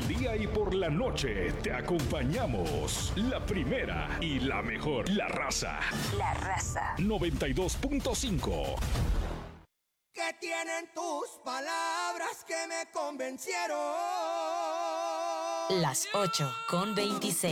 día y por la noche te acompañamos. La primera y la mejor. La Raza. La Raza. 92.5. ¿Qué tienen tus palabras que me convencieron? Las 8:26.